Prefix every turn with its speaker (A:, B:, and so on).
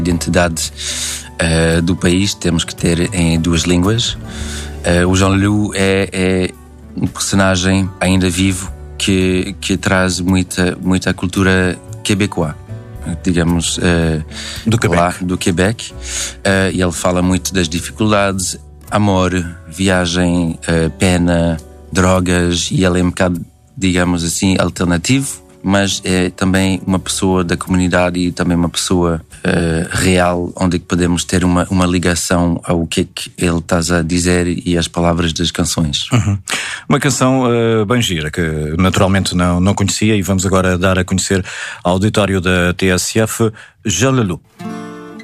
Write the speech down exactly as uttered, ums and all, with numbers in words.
A: identidade uh, do país, temos que ter em duas línguas. Uh, o Jean Leloup é, é um personagem ainda vivo que, que traz muita, muita cultura quebecoa, digamos, uh,
B: do Quebec.
A: Lá, do Quebec. Uh, e ele fala muito das dificuldades, amor, viagem, uh, pena, drogas, e ele é um bocado, digamos assim, alternativo, mas é também uma pessoa da comunidade e também uma pessoa uh, real, onde podemos ter uma, uma ligação ao que é que ele está a dizer e as palavras das canções.
B: Uhum. Uma canção uh, bem gira, que naturalmente não, não conhecia, e vamos agora dar a conhecer ao auditório da T S F, Jean Leloup.